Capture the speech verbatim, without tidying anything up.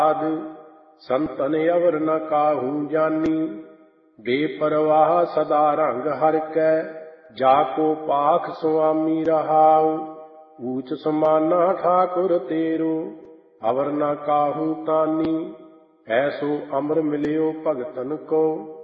संतन अवर न काहू जानी, बेपरवाह सदा रंग हर कै, जाको पाख स्वामी रहाऊ। ऊच समाना ठाकुर तेरो, अवर न काहू तानी, ऐसो अमर मिलियो भगतन को।